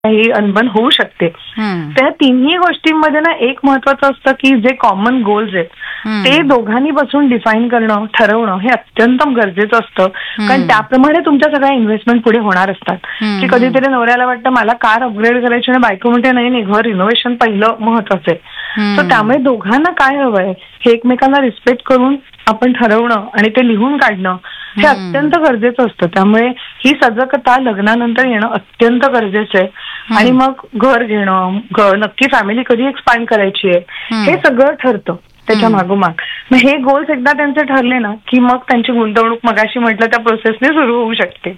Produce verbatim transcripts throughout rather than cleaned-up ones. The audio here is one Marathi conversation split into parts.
काही अनबन होऊ शकते. त्या तिन्ही गोष्टींमध्ये ना एक महत्वाचं असतं की जे कॉमन गोल्स आहेत ते दोघांनी बसून डिफाईन करणं, ठरवणं हे अत्यंत गरजेचं असतं. कारण त्याप्रमाणे तुमच्या सगळ्या इन्व्हेस्टमेंट पुढे होणार असतात. की कधीतरी नवऱ्याला वाटतं मला कार अपग्रेड करायची आणि बायको म्हणते नाही नाही घर रिनोव्हेशन पहिलं महत्वाचं आहे. सो त्यामुळे दोघांना काय हवंय हे एकमेकांना रिस्पेक्ट करून आपण ठरवणं आणि ते लिहून काढणं हे अत्यंत गरजेचं असतं. त्यामुळे ही सजगता लग्नानंतर येणं अत्यंत गरजेचं आहे. आणि मग घर घेणं, नक्की फॅमिली कधी एक्सपांड करायची आहे हे सगळं ठरतं त्याच्या मागोमाग. मग हे गोल्स एकदा त्यांचे ठरले ना की मग त्यांची गुंतवणूक मगाशी म्हटलं त्या प्रोसेसने सुरू होऊ शकते.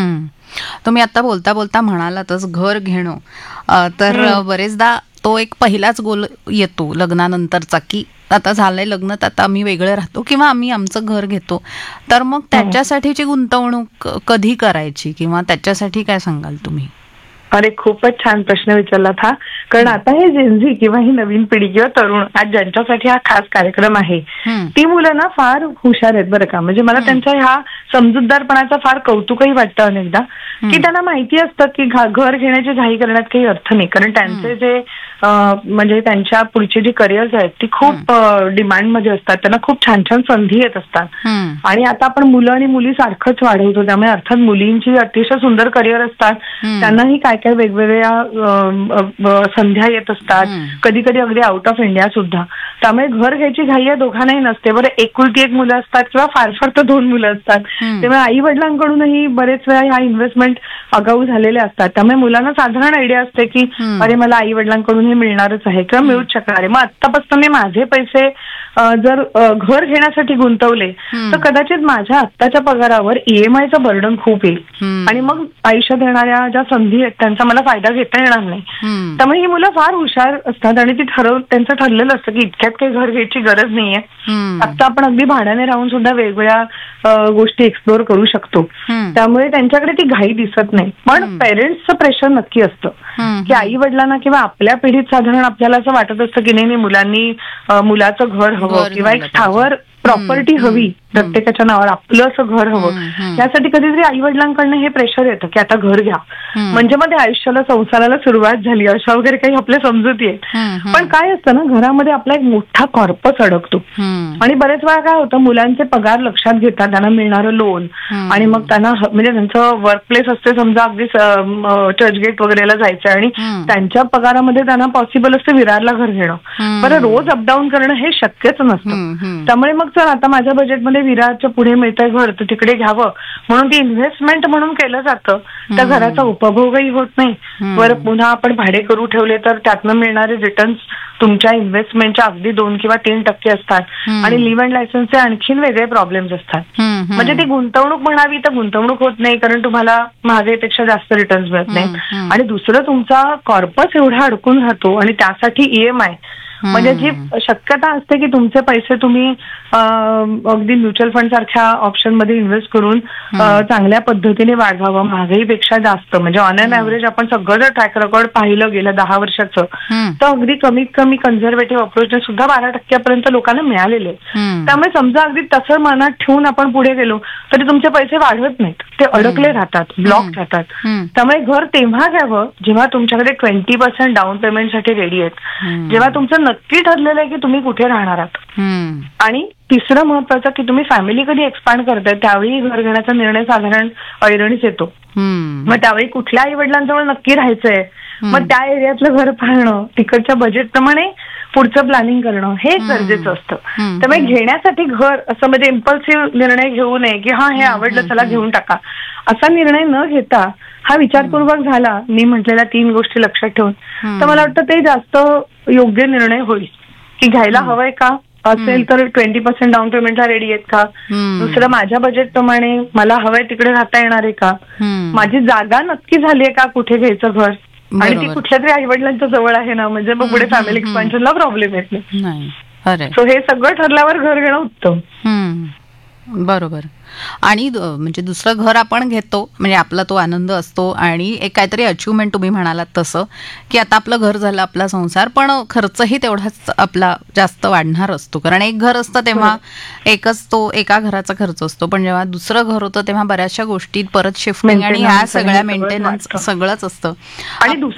तुम्ही आता बोलता बोलता म्हणालातच घर घेणं, तर बरेचदा तो एक पहिलाच गोल येतो लग्नानंतरचा की आता झालंय लग्न तर आता आम्ही वेगळं राहतो किंवा आम्ही आमचं घर घेतो. तर मग त्याच्यासाठीची गुंतवणूक कधी करायची किंवा त्याच्यासाठी काय सांगाल तुम्ही? अरे खूपच छान प्रश्न विचारलात हा. कारण आता हे जेनझी किंवा ही नवीन पिढी किंवा तरुण आज ज्यांच्यासाठी हा खास कार्यक्रम आहे ती मुलं ना फार हुशार आहेत बरं का. म्हणजे मला त्यांच्या ह्या समजूतदारपणाचा फार कौतुकही वाटतं अनेकदा की त्यांना माहिती असतं की घर घेण्याची घाई करण्यात काही अर्थ नाही. कारण त्यांचे जे म्हणजे त्यांच्या पुढची जी करिअर्स आहेत ती खूप डिमांडमध्ये असतात, त्यांना खूप छान छान संधी येत असतात. आणि आता आपण मुलं आणि मुली सारखंच वाढवतो त्यामुळे अर्थात मुलींची अतिशय सुंदर करिअर असतात, त्यांनाही काय काय वेगवेगळ्या संध्या येत असतात, कधी कधी अगदी आउट ऑफ इंडिया सुद्धा. त्यामुळे घर घ्यायची घाई या दोघांनाही नसते. बरं एकुलती एक मुलं असतात किंवा फार फार तर दोन मुलं असतात, त्यामुळे आई वडिलांकडूनही बरेच वेळा ह्या इन्व्हेस्टमेंट आगाऊ झालेल्या असतात. त्यामुळे मुलांना साधारण आयडिया असते की अरे मला आई वडिलांकडून हे मिळणारच आहे किंवा मिळूच शकणार आहे. मग आत्तापासून मी माझे पैसे जर घर घेण्यासाठी गुंतवले तर कदाचित माझ्या आत्ताच्या पगारावर ईएमआयचं बर्डन खूप येईल आणि मग आयुष्यात येणाऱ्या ज्या संधी आहेत त्यांचा मला फायदा घेता येणार नाही. त्यामुळे ही मुलं फार हुशार असतात आणि ती ठरव त्यांचं ठरलेलं असतं की इतक्यात काही घर घ्यायची गरज नाहीये. आता आपण अगदी भाड्याने राहून सुद्धा वेगवेगळ्या गोष्टी एक्सप्लोर करू शकतो. त्यामुळे त्यांच्याकडे ती घाई दिसत नाही. पण पेरेंट्सचं प्रेशर नक्की असतं की आई वडिलांना किंवा आपल्या पिढीत साधारण आपल्याला असं वाटत असतं की नाही मुलांनी मुलाचं घर हवं किंवा एक स्थावर प्रॉपर्टी हवी, प्रत्येकाच्या नावावर आपलं असं घर हवं. यासाठी कधीतरी आई वडिलांकडनं हे प्रेशर येतं की आता घर घ्या म्हणजे मध्ये आयुष्याला संसाराला सुरुवात झाली अशा वगैरे काही आपल्या समजूती आहेत. पण काय असतं ना घरामध्ये आपला एक मोठा कॉर्पस अडकतो आणि बरेच वेळा काय होतं मुलांचे पगार लक्षात घेतात, त्यांना मिळणारं लोन आणि मग त्यांना म्हणजे त्यांचं वर्क प्लेस असते समजा अगदी चर्चगेट वगैरेला जायचं आणि त्यांच्या पगारामध्ये त्यांना पॉसिबल असतं विरारला घर घेणं. बरं रोज अपडाऊन करणं हे शक्यच नसतं. त्यामुळे मग चल आता माझ्या बजेटमध्ये विरारच्या पुढे मिळतंय घर तर तिकडे घ्यावं म्हणून ती इन्व्हेस्टमेंट म्हणून केलं जातं. त्या घराचा उपभोगही होत नाही. बरं पुन्हा आपण भाडे करू ठेवले तर त्यातनं मिळणारे रिटर्न्स तुमच्या इन्व्हेस्टमेंटच्या अगदी दोन किंवा तीन टक्के असतात आणि लिव्ह अँड लायसन्सचे आणखीन वेगळे प्रॉब्लेम्स असतात. म्हणजे ती गुंतवणूक म्हणावी तर गुंतवणूक होत नाही कारण तुम्हाला महागाईपेक्षा जास्त रिटर्न्स मिळत नाही. आणि दुसरं तुमचा कॉर्पस एवढा अडकून राहतो आणि त्यासाठी ईएमआय म्हणजे जी शक्यता असते की तुमचे पैसे तुम्ही अगदी म्युच्युअल फंड सारख्या ऑप्शन मध्ये इन्व्हेस्ट करून चांगल्या पद्धतीने वाढवावं महागाईपेक्षा जास्त. म्हणजे ऑन अन ऍव्हरेज आपण सगळं जर ट्रॅक रेकॉर्ड पाहिलं गेलं दहा वर्षाचं तर अगदी कमीत कमी कन्झर्वेटिव्ह अप्रोचने सुद्धा बारा टक्क्यापर्यंत लोकांना मिळालेले. त्यामुळे समजा अगदी तसं मनात ठेवून आपण पुढे गेलो तरी तुमचे पैसे वाढवत नाहीत, ते अडकले राहतात, ब्लॉक राहतात. त्यामुळे घर तेव्हा घ्यावं जेव्हा तुमच्याकडे ट्वेंटी पर्सेंट डाऊन पेमेंटसाठी रेडी आहेत, जेव्हा तुमचं नक्की ठरलेलं आहे की तुम्ही कुठे राहणार आहात. आणि तिसरं महत्वाचं की तुम्ही फॅमिली कधी एक्सपांड करताय त्यावेळी घर घेण्याचा निर्णय साधारण ऐरणीच येतो. मग त्यावेळी कुठल्या आई वडिलांजवळ नक्की राहायचंय, मग त्या एरियातलं घर पाहणं, तिकडच्या बजेटप्रमाणे पुढचं प्लॅनिंग करणं हे गरजेचं असतं. त्यामुळे घेण्यासाठी घर असं म्हणजे इम्पल्सिव्ह निर्णय घेऊ नये की हा हे आवडलं चला घेऊन टाका असा निर्णय न घेता हा विचारपूर्वक झाला मी म्हटलेल्या तीन गोष्टी लक्षात ठेवून तर मला वाटतं ते जास्त योग्य निर्णय होईल. की घ्यायला हवंय का असेल तर ट्वेंटी पर्सेंट डाऊन पेमेंटला रेडी आहेत का, दुसरं माझ्या बजेटप्रमाणे मला हवंय तिकडे राहता येणार आहे का, माझी जागा नक्की झालीये का कुठे घ्यायचं घर आणि ती कुठल्या तरी आई वडिलांच्या जवळ आहे ना म्हणजे मग पुढे फॅमिली एक्सपान्शनला प्रॉब्लेम येत नाही. सो हे सगळं ठरल्यावर घर घेणं उत्तम. बरोबर. आणि म्हणजे दुसरं घर आपण घेतो म्हणजे आपला तो आनंद असतो आणि एक काहीतरी अचिव्हमेंट तुम्ही म्हणालात तसं की आता आपलं घर झालं, आपला संसार, पण खर्चही तेवढाच आपला जास्त वाढणार असतो. कारण एक घर असतं तेव्हा एकच तो एका घराचा खर्च असतो, पण जेव्हा दुसरं घर होतं तेव्हा बऱ्याचशा गोष्टी परत शिफ्टिंग आणि ह्या सगळ्या मेंटेनन्स सगळंच असतं. आणि